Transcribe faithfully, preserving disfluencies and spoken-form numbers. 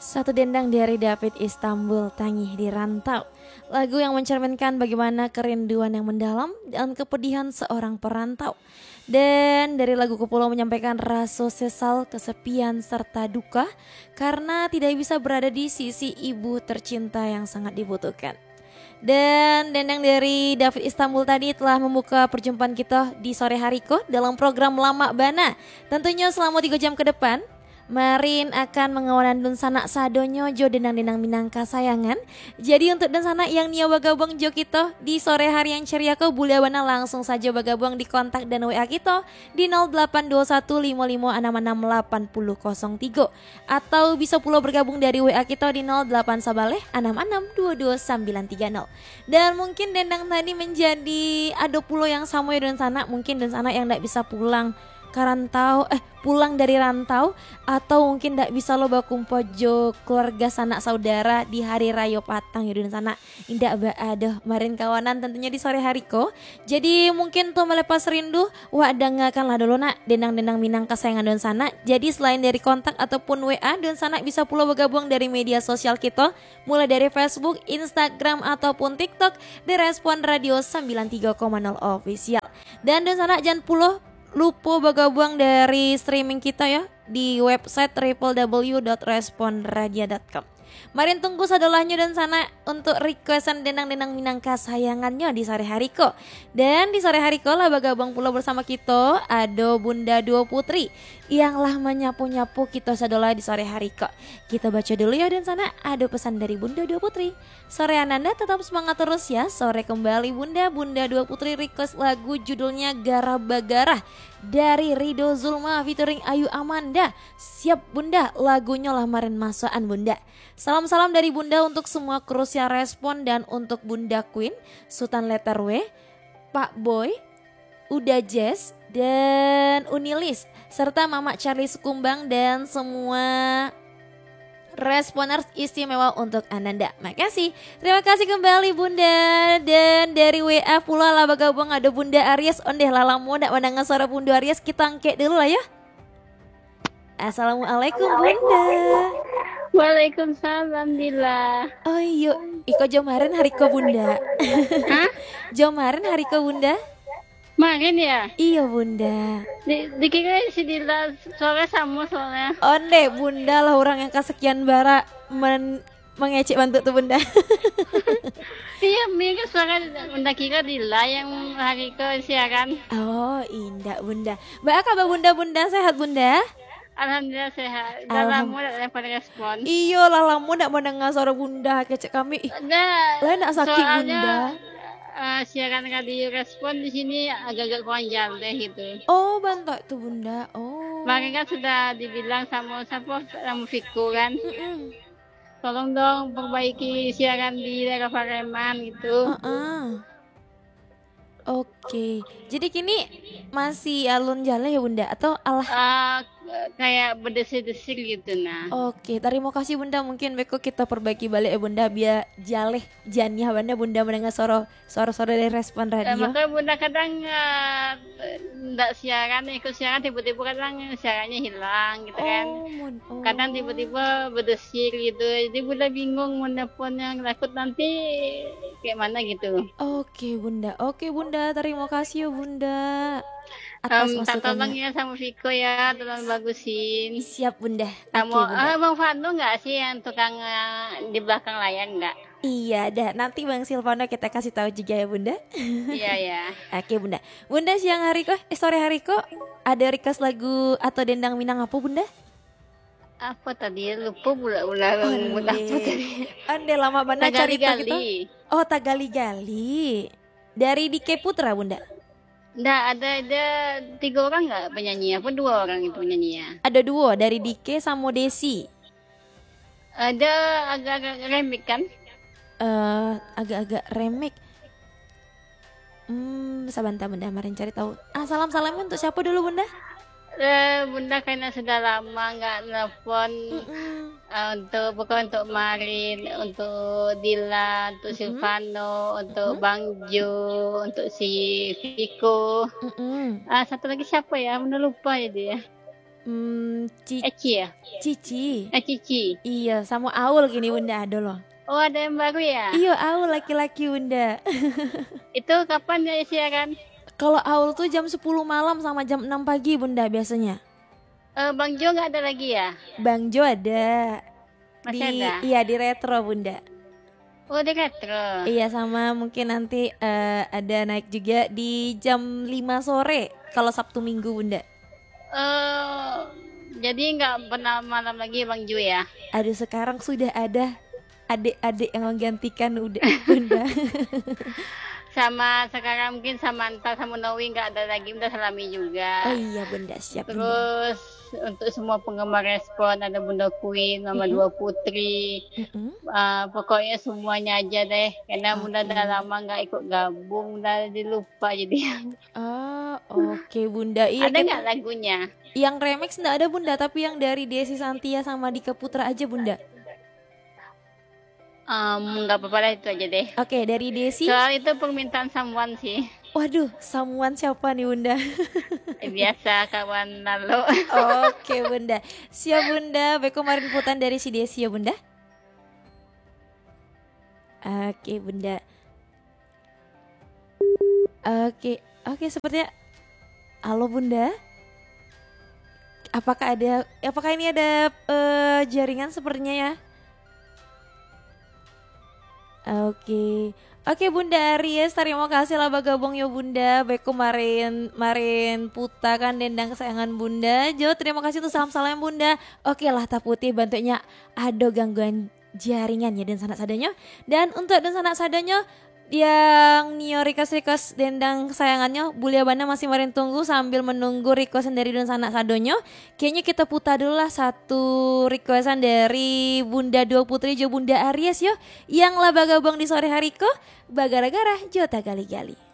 Satu dendang dari David Istanbul, Tangih di Rantau. Lagu yang mencerminkan bagaimana kerinduan yang mendalam dan kepedihan seorang perantau. Dan dari lagu Kepulau menyampaikan rasa sesal, kesepian, serta duka karena tidak bisa berada di sisi ibu tercinta yang sangat dibutuhkan. Dan dendang dari David Istanbul tadi telah membuka perjumpaan kita di sore hari kok dalam program Lama Bana. Tentunya selama tiga jam ke depan Marin akan mengawanan dun sanak sadonyo jo dendang-dendang Minangka sayangan. Jadi untuk dun sanak yang nia bagabung jo kita di sore hari yang ceria ke Buliawana langsung saja bagabung di kontak dan W A kita di nol delapan dua satu lima lima enam enam delapan nol nol tiga atau bisa pula bergabung dari W A kita di nol delapan sabaleh enam enam dua dua sembilan tiga nol. Dan mungkin dendang tadi menjadi ada pulau yang sama ya dun sanak, mungkin dun sanak yang tidak bisa pulang karantau eh pulang dari rantau atau mungkin tidak bisa lo bakumpul jo keluarga sanak saudara di hari raya patang ya dun sana indah ba ada marin kawanan tentunya di sore hari ko. Jadi mungkin tuh melepas rindu wah dengarkan lah dulu nak dendang-dendang Minangka sayangan dun sana. Jadi selain dari kontak ataupun W A dun sana bisa pula bergabung dari media sosial kita mulai dari Facebook, Instagram ataupun TikTok di Respon Radio sembilan tiga koma nol official. Dan dun sana jangan pula lupa bergabung dari streaming kita ya di website w w w dot respon radio dot com. Marin tunggu sadolahnya dan sana untuk requestan dendang-dendang Minangka sayangannya di sore hari ko. Dan di sore hari ko lah bergabung pula bersama kita ada Bunda Dua Putri yang lah menyapu-nyapu kita sadolah di sore hari ko. Kita baca dulu ya dan sana ada pesan dari Bunda Dua Putri. Sore Ananda tetap semangat terus ya. Sore kembali Bunda. Bunda Dua Putri request lagu judulnya Gara-Bagara dari Rido Zulma featuring Ayu Amanda. Siap Bunda, lagunya lah marin masukan Bunda. Salam-salam dari Bunda untuk semua krusia Respon dan untuk Bunda Queen, Sultan Letter W, Pak Boy, Uda Jazz dan Unilis serta Mama Charlie Sukumbang dan semua Responers istimewa untuk Ananda. Makasih. Terima kasih kembali Bunda. Dan dari W A pula lah bergabung ada Bunda Aries. Ondeh lalamu ndak mendengar suara Bunda Aries. Kita angkat dulu lah ya. Assalamualaikum Bunda. Waalaikumsalam Dila. Oh iya, iko jomarin hari ko Bunda. Hah? Jomarin hari ko Bunda? Makin ya? Iya Bunda. Di, dikira si Dila sore sama soalnya. Onde Bunda lah orang yang kesekian bara men mengecek bantu tuh Bunda. Iya, mungkin suara Bunda kira Dila yang hari ke siaran. Oh indah Bunda. Baik kabar Bunda Bunda sehat Bunda? Alhamdulillah sehat. Dah lama tak dapat respon. Iya lah lama tak mau dengar suara Bunda kecek kami. Dah. Lah nak sakit Bunda. Uh, siaran radio Respon di sini agak-agak kurang jauh deh gitu. Oh bantak tuh Bunda. Oh. Kemarin kan sudah dibilang sama siapa sama Viko kan. Mm-mm. Tolong dong perbaiki siaran di daerah Pareman gitu. Uh-uh. Oke. Jadi kini masih alun jalan ya Bunda atau alah? Uh, kayak berdesir-desir gitu nah. Oke, terima kasih Bunda. Mungkin beko kita perbaiki balik ya Bunda biar jaleh janiah Bunda Bunda mendengar suara suara-suara dari Respon Eh, Radio. maka Bunda kadang uh, ndak siaran ikut siaran tiba-tiba kadang siarannya hilang gitu kan. Oh, mun- oh. Kadang tiba-tiba berdesir gitu. Jadi Bunda bingung mau nelfon yang takut nanti kayak mana gitu. Oke Bunda. Oke Bunda, terima kasih ya Bunda. Atas Um, tak tolong masukannya. ya sama Viko ya, tolong bagusin. Siap Bunda. Kamu, Oke Bunda. ah, Bang Fando nggak sih yang tukang uh, di belakang layar nggak? Iya, dah nanti Bang Silvano kita kasih tahu juga ya Bunda. Iya ya. Oke Bunda. Bunda siang hari kok, eh sore hari kok ada request lagu atau dendang Minang apa Bunda? Apa tadi lupa pula-pula Bunda apa tadi? Ande lama banget cari tahu kita. Gali-gali. Oh tagali-gali. Dari Dike Putra Bunda. Nggak ada ada tiga orang nggak penyanyi apa dua orang itu penyanyinya? Ada dua dari Dike sama Desi. Ada agak-agak remik kan? Eh agak-agak remake. Hmm, sebentar Bunda, Marin cari tahu. Ah, salam-salam untuk siapa dulu Bunda? Eh, Bunda karena sudah lama nggak nelfon Mm-mm. uh, untuk bukan untuk Marin, untuk Dila, untuk Silvano, untuk Bang Jo, untuk si Viko. Mm-mm. Ah, satu lagi siapa ya? Bunda lupa ya dia. Hmm, ci- Eci ya? Cici. Eh, Cici. Iya, sama Aul gini bunda ada loh. Oh, ada yang baru ya? Iya, Aul laki-laki bunda. Itu kapan ya siaran? Kalau Aul tuh jam sepuluh malam sama jam enam pagi bunda biasanya. Eh, Bang Jo nggak ada lagi ya? Bang Jo ada. Masih Di ada? iya di retro bunda. Oh, di retro. Iya sama mungkin nanti eh, ada naik juga di jam lima sore kalau Sabtu Minggu bunda. Eh, jadi nggak pernah malam lagi Bang Jo ya? Aduh sekarang sudah ada adik-adik yang menggantikan udah bunda. Sama sekarang mungkin Samantha sama Nowi nggak ada lagi, udah Salami juga. Oh iya bunda siap bunda. Terus untuk semua penggemar Respon ada Bunda Queen, Mama Mm-mm. Dua Putri. Mm-mm. Ah, pokoknya semuanya aja deh, karena Bunda Oke. udah lama nggak ikut gabung, udah dilupa jadi. Oh oke bunda. Iya Ada kita- nggak lagunya? yang remix nggak ada bunda tapi yang dari Desi Santia sama Dika Putra aja bunda. Em, nggak apa-apa lah, itu aja deh. Oke dari Desi. Soal itu permintaan someone sih. Waduh someone siapa nih bunda? Eh, biasa kawan lalu. Oke bunda. Siap bunda. Baik kemarin putan dari si Desi ya bunda. Oke bunda. Oke oke sepertinya. Halo bunda. Apakah ada? Apakah ini ada eh, jaringan sepertinya ya? Oke, oke Bunda Aries, terima kasih lah bergabung ya Bunda. Baik kemarin, kemarin Puta kan dendang kesayangan Bunda. Jo, terima kasih untuk salam-salam Bunda. Oke lah Tak Putih bantunya ada gangguan jaringan ya dan sanak sadanya. Dan untuk dan sanak sadanya yang Nio request-request dendang kesayangannya Bulia Banda masih marin tunggu sambil menunggu requestan dari dan sanak sadonyo. Kayaknya kita putar dulu lah satu requestan dari Bunda Dua Putri Jo Bunda Aries yo yang laba gabung di sore hari ko bagara-gara Jota Gali-gali.